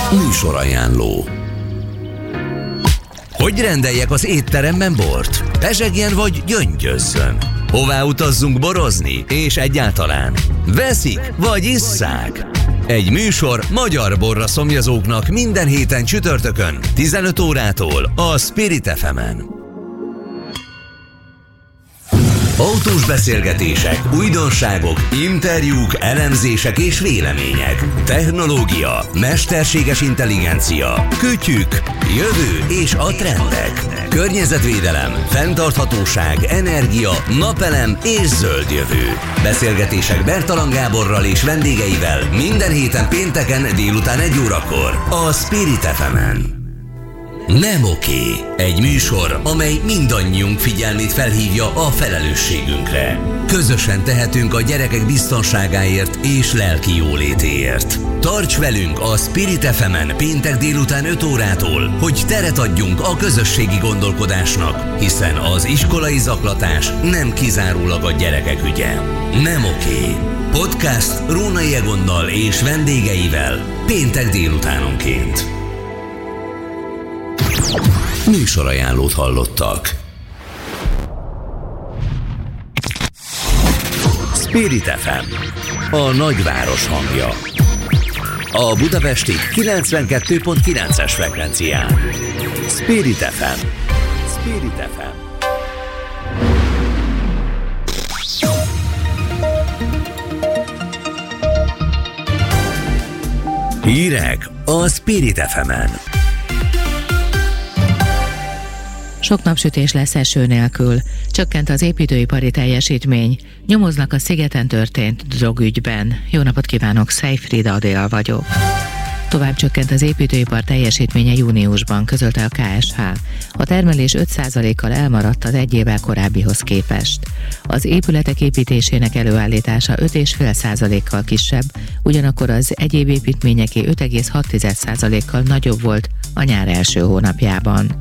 Műsorajánló. Hogy rendeljek az étteremben bort? Pezsegjen vagy gyöngyözzön? Hová utazzunk borozni? És egyáltalán veszik vagy isszák? Egy műsor magyar borra szomjazóknak minden héten csütörtökön 15 órától a Spirit FM-en. Autós beszélgetések, újdonságok, interjúk, elemzések és vélemények. Technológia, mesterséges intelligencia, kütyük, jövő és a trendek. Környezetvédelem, fenntarthatóság, energia, napelem és zöld jövő. Beszélgetések Bertalan Gáborral és vendégeivel minden héten pénteken délután 1 órakor a Spirit FM-en. Nem oké. Egy műsor, amely mindannyiunk figyelmét felhívja a felelősségünkre. Közösen tehetünk a gyerekek biztonságáért és lelki jólétéért. Tarts velünk a Spirit FM-en péntek délután 5 órától, hogy teret adjunk a közösségi gondolkodásnak, hiszen az iskolai zaklatás nem kizárólag a gyerekek ügye. Nem oké. Podcast Rónai Egonnal és vendégeivel péntek délutánonként. Műsorajánlót hallottak. Spirit FM, a nagyváros hangja. A budapesti 92.9-es frekvencián. Spirit FM. Spirit FM. Hírek a Spirit FM-en. Sok napsütés lesz eső nélkül. Csökkent az építőipari teljesítmény. Nyomoznak a szigeten történt drogügyben. Jó napot kívánok, Szejfrida Adél vagyok. Tovább csökkent az építőipar teljesítménye júniusban, közölte a KSH. A termelés 5%-kal elmaradt az egy évvel korábbihoz képest. Az épületek építésének előállítása 5,5%-kal kisebb, ugyanakkor az egyéb építményeké 5,6%-kal nagyobb volt a nyár első hónapjában.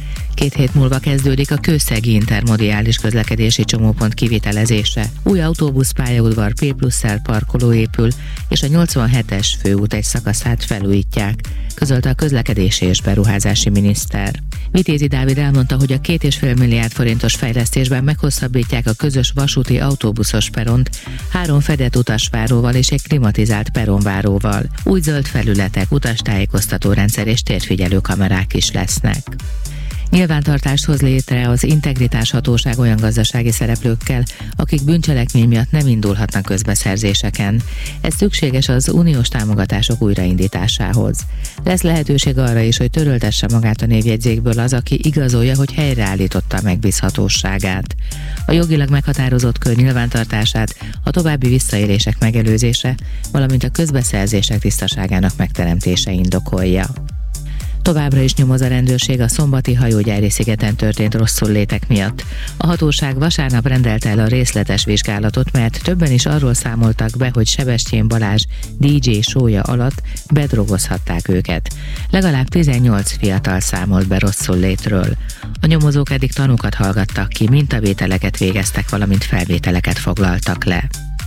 2 hét múlva kezdődik a kőszegi intermodiális közlekedési csomópont kivitelezése. Új autóbuszpályaudvar P+R parkoló épül, és a 87-es főút egy szakaszát felújítják, közölte a közlekedési és beruházási miniszter. Vitézi Dávid elmondta, hogy a 2,5 milliárd forintos fejlesztésben meghosszabbítják a közös vasúti autóbuszos peront 3 fedett utasváróval és egy klimatizált peronváróval. Új zöld felületek, utastájékoztató rendszer és térfigyelő kamerák is lesznek. Nyilvántartást hoz létre az Integritás Hatóság olyan gazdasági szereplőkkel, akik bűncselekmény miatt nem indulhatnak közbeszerzéseken. Ez szükséges az uniós támogatások újraindításához. Lesz lehetőség arra is, hogy töröltesse magát a névjegyzékből az, aki igazolja, hogy helyreállította a megbízhatóságát. A jogilag meghatározott kör nyilvántartását a további visszaélések megelőzése, valamint a közbeszerzések tisztaságának megteremtése indokolja. Továbbra is nyomoz a rendőrség a szombati hajógyári szigeten történt rosszullétek miatt. A hatóság vasárnap rendelte el a részletes vizsgálatot, mert többen is arról számoltak be, hogy Sebestyén Balázs DJ show-ja alatt bedrogozhatták őket. Legalább 18 fiatal számolt be rosszullétről. A nyomozók eddig tanúkat hallgattak ki, mintavételeket végeztek, valamint felvételeket foglaltak le.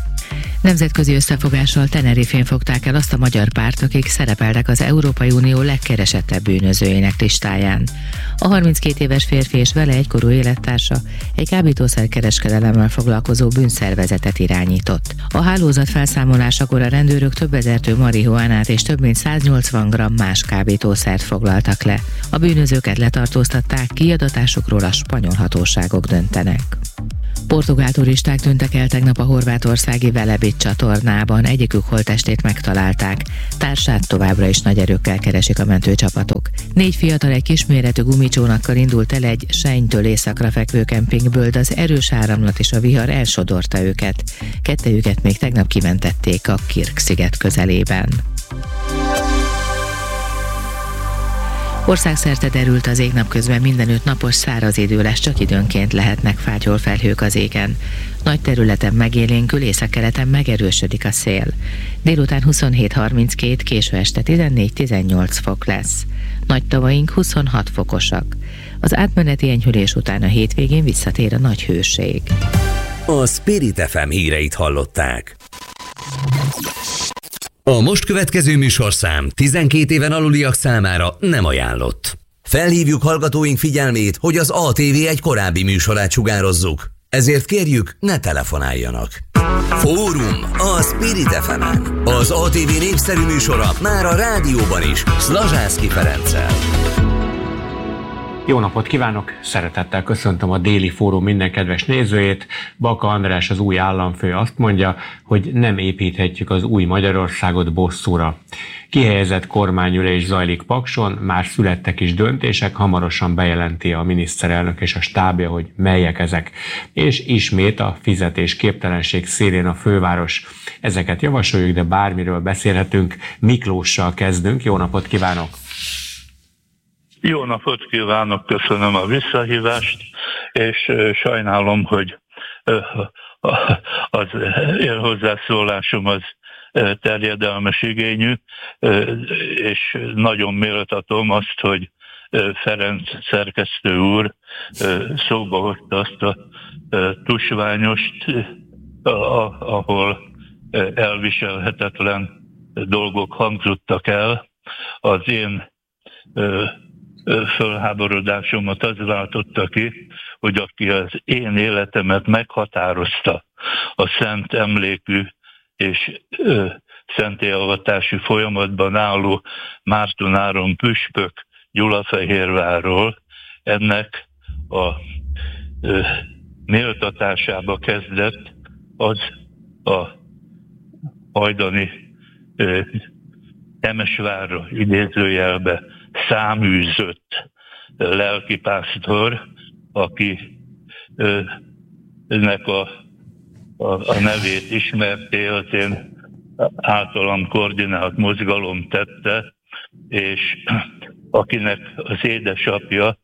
Nemzetközi összefogással Tenerifén fogták el azt a magyar párt, akik szerepeltek az Európai Unió legkeresettebb bűnözőinek listáján. A 32 éves férfi és vele egykorú élettársa egy kábítószerkereskedelemmel foglalkozó bűnszervezetet irányított. A hálózat felszámolásakor a rendőrök több ezer tő marihuánát és több mint 180 g más kábítószert foglaltak le. A bűnözőket letartóztatták, kiadatásukról a spanyol hatóságok döntenek. Portugál turisták tűntek el tegnap a horvátországi Velebit csatornában, egyikük holttestét megtalálták. Társát továbbra is nagy erőkkel keresik a mentőcsapatok. 4 fiatal egy kisméretű gumicsónakkal indult el egy Senytől északra fekvő kempingből, de az erős áramlat és a vihar elsodorta őket. Kettejüket még tegnap kimentették a Kirk-sziget közelében. Országszerte derült az ég, napközben mindenütt napos száraz idő lesz, csak időnként lehetnek fátyolfelhők az égen. Nagy területen megélénkül, északkeleten megerősödik a szél. Délután 27-32, késő este 14-18 fok lesz. Nagy tavaink 26 fokosak. Az átmeneti enyhülés után a hétvégén visszatér a nagy hőség. A Spirit FM híreit hallották. A most következő műsorszám 12 éven aluliak számára nem ajánlott. Felhívjuk hallgatóink figyelmét, hogy az ATV egy korábbi műsorát sugározzuk. Ezért kérjük, ne telefonáljanak. Fórum a Spirit FM-en. Az ATV népszerű műsora már a rádióban is, Szlazsászky Ferenccel. Jó napot kívánok! Szeretettel köszöntöm a Déli Fórum minden kedves nézőjét. Baka András, az új államfő azt mondja, hogy nem építhetjük az új Magyarországot bosszúra. Kihelyezett kormányülés zajlik Pakson, már születtek is döntések, hamarosan bejelenti a miniszterelnök és a stábja, hogy melyek ezek. És ismét a fizetésképtelenség szélén a főváros. Ezeket javasoljuk, de bármiről beszélhetünk. Miklóssal kezdünk. Jó napot kívánok! Jó napot kívánok, köszönöm a visszahívást, és sajnálom, hogy az én hozzászólásom az terjedelmes igényű, és nagyon méltatom azt, hogy Ferenc szerkesztő úr szóba hozta azt a tusványost, ahol elviselhetetlen dolgok hangzottak el. Az én fölháborodásomat az váltotta ki, hogy aki az én életemet meghatározta a szent emlékű és szentélyavatási folyamatban álló Márton Áron püspök Gyulafehérvárról, ennek a méltatásába kezdett az a hajdani Temesvárra idézőjelbe száműzött lelkipásztor, aki nek a nevét ismert életén általam koordinált mozgalom tette, és akinek az édesapja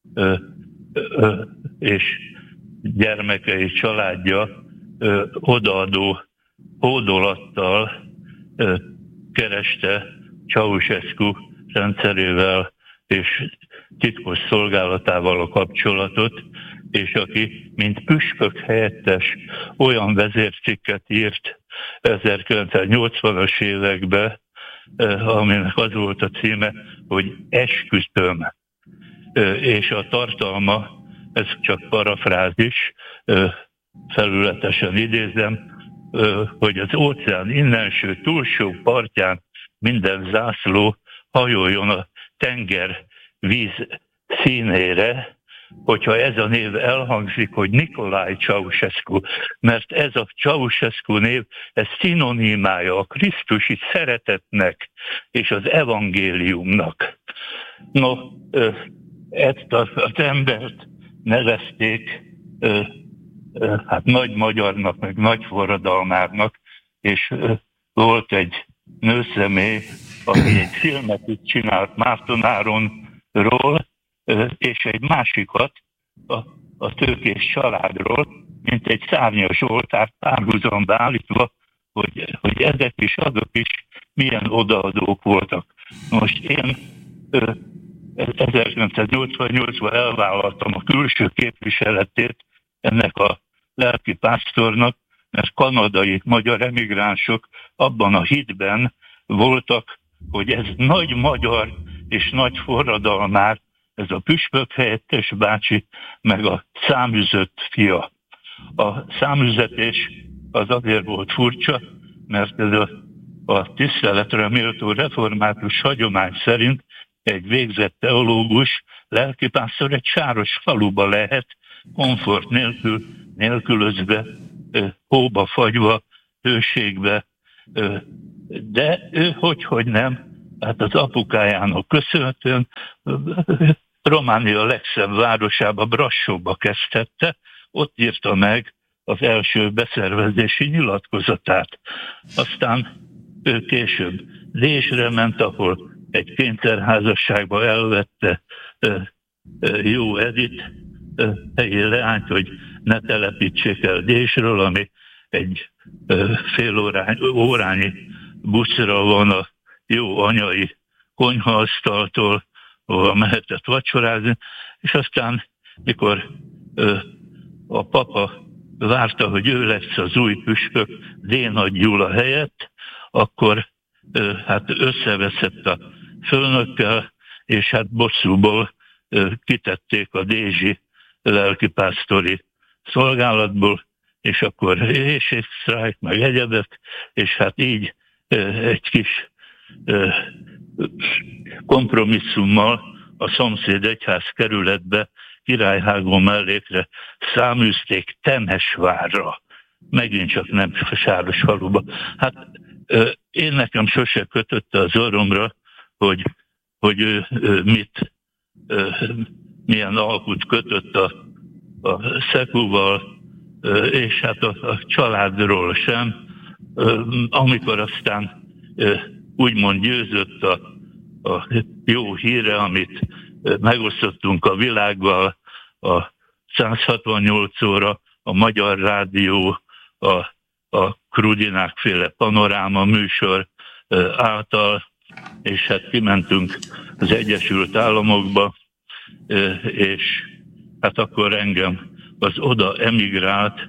és gyermekei, családja odaadó hódolattal kereste Ceausescu rendszerével és titkos szolgálatával a kapcsolatot, és aki, mint püspök helyettes, olyan vezércikket írt 1980-as években, aminek az volt a címe, hogy Esküszöm, és a tartalma, ez csak parafrázis, felületesen idézem, hogy az óceán innenső túlsó partján minden zászló hajoljon a tenger víz színére, hogyha ez a név elhangzik, hogy Nicolae Ceausescu, mert ez a Ceausescu név, ez szinonimája a krisztusi szeretetnek és az evangéliumnak. No, ezt az embert nevezték hát nagy magyarnak, meg nagy forradalmárnak, és volt egy nőszemély, aki egy filmet itt csinált Márton Áronról, és egy másikat a Tőkés családról, mint egy szárnyas oltárt párhuzamba állítva, hogy ezek is, azok is milyen odaadók voltak. Most én 1988-ban elvállaltam a külső képviseletét ennek a lelki pásztornak, mert kanadai magyar emigránsok abban a hitben voltak, hogy ez nagy magyar és nagy forradalmár, ez a püspök helyettes bácsi, meg a száműzött fia. A száműzetés az azért volt furcsa, mert ez a tiszteletre méltó református hagyomány szerint egy végzett teológus, lelkipásztor egy sáros faluba lehet, komfort nélkül, nélkülözve, hóba fagyva, hőségbe, de ő hogy nem, hát az apukájának köszönhetően Románia legszebb városába, Brassóba kezdette, ott írta meg az első beszervezési nyilatkozatát. Aztán ő később Désre ment, ahol egy kényszerházasságba elvette Jó Edith helyi leányt, hogy ne telepítsék el Désről, ami egy órányi buszra van a jó anyai konyhaasztaltól, ahol mehetett vacsorázni, és aztán, mikor a papa várta, hogy ő lesz az új püspök Dénagy Gyula helyett, akkor hát összeveszett a főnökkel, és hát bosszúból kitették a Dézsi lelkipásztori szolgálatból, és akkor éhségsztrájk, meg egyebek, és hát így egy kis kompromisszummal a szomszéd egyház kerületbe, Királyhágó mellékre száműzték Temesvárra, megint csak nem Sárosfaluba. Hát én nekem sose kötötte az orromra, hogy ő milyen alkut kötött a Szekuval, és hát a családról sem. Amikor aztán úgymond győzött a jó híre, amit megosztottunk a világgal, a 168 óra, a Magyar Rádió, a Krudinák féle panoráma műsor által, és hát kimentünk az Egyesült Államokba, és hát akkor engem az oda emigrált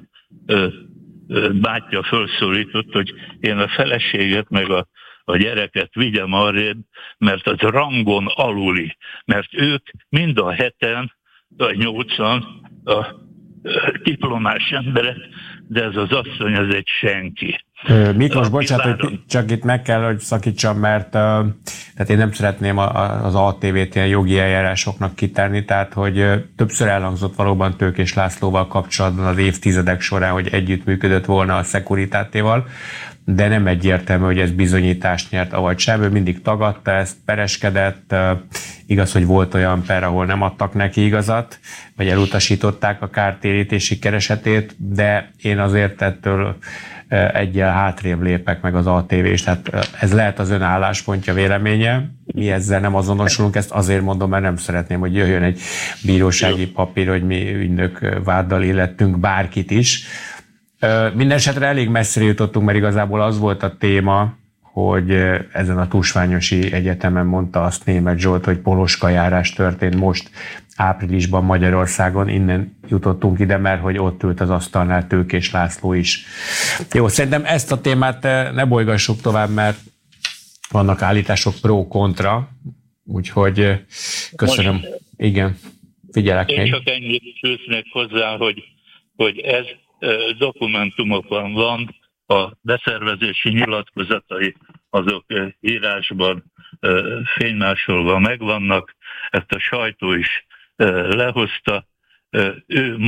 bátyja felszólított, hogy én a feleséget meg a gyereket vigyem arrébb, mert az rangon aluli, mert ők mind a 7-en, vagy 8-an a diplomás emberek, de ez az asszony, ez egy senki. Miklós, bocsánat, hogy csak itt meg kell, hogy szakítsam, mert tehát én nem szeretném az ATV-t ilyen jogi eljárásoknak kitenni, tehát hogy többször elhangzott valóban Tőkés Lászlóval kapcsolatban az évtizedek során, hogy együttműködött volna a Securitátéval, de nem egyértelmű, hogy ez bizonyítást nyert, avagy sem. Ő mindig tagadta ezt, pereskedett. Igaz, hogy volt olyan per, ahol nem adtak neki igazat, vagy elutasították a kártérítési keresetét, de én azért ettől eggyel hátrébb lépek meg az ATV-s. Tehát ez lehet az ön álláspontja, véleménye. Mi ezzel nem azonosulunk, ezt azért mondom, mert nem szeretném, hogy jöjjön egy bírósági papír, hogy mi ügynök váddal illettünk bárkit is. Mindenesetre elég messzire jutottunk, mert igazából az volt a téma, hogy ezen a Tusványosi Egyetemen mondta azt Németh Zsolt, hogy poloska járás történt most áprilisban Magyarországon. Innen jutottunk ide, mert hogy ott ült az asztalnál Tőkés László is. Jó, szerintem ezt a témát ne bolygassuk tovább, mert vannak állítások pro-kontra, úgyhogy köszönöm. Most igen, figyelek még. Én csak ennyit fűznék hozzá, hogy ez dokumentumokban van, a beszervezési nyilatkozatai azok írásban fénymásolva megvannak, ezt a sajtó is lehozta, ő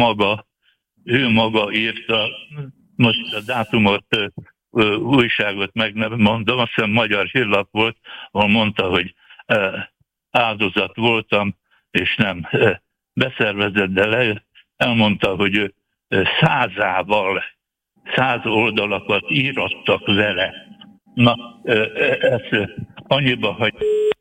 maga írta, most a dátumot, újságot meg nem mondom, azt hiszem Magyar Hírlap volt, ahol mondta, hogy áldozat voltam, és nem beszervezett, de elmondta, hogy ő 100 oldalakat írattak vele. Na, ez annyiba, hogy...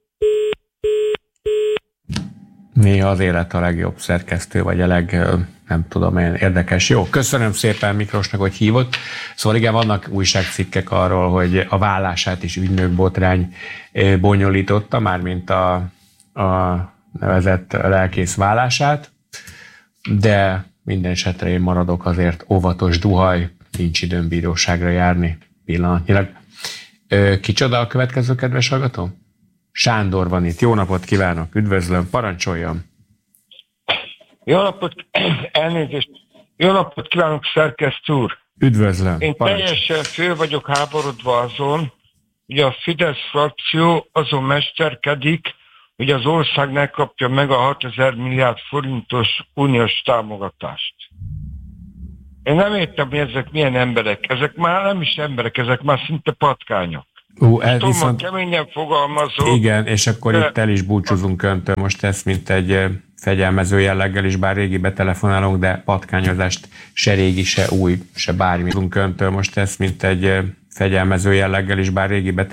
Néha az élet a legjobb szerkesztő, vagy nem tudom én, érdekes. Jó, köszönöm szépen Miklósnak, hogy hívott. Szóval igen, vannak újságcikkek arról, hogy a vállását is ügynökbotrány bonyolította, mármint a nevezett lelkész vállását, de minden esetre én maradok azért óvatos duhaj, nincs időm bíróságra járni pillanatnyilag. Kicsoda a következő, kedves hallgató? Sándor van itt. Jó napot kívánok, üdvözlöm, parancsoljon. Jó napot, elnézést. Jó napot kívánok, szerkesztő úr. Üdvözlöm. Én teljesen föl vagyok háborodva azon, hogy a Fidesz frakció azon mesterkedik, hogy az ország ne kapja meg a 6000 milliárd forintos uniós támogatást. Én nem értem, hogy ezek milyen emberek. Ezek már nem is emberek, ezek már szinte patkányok. Ez viszont... keményen fogalmazó. Igen, és akkor itt el is búcsúzunk öntől. Most ezt, mint egy fegyelmező jelleggel is, bár régi betelefonálunk, de patkányozást se régi, se új, se bármi öntől. Most ezt, mint egy fegyelmező jelleggel is, bár régi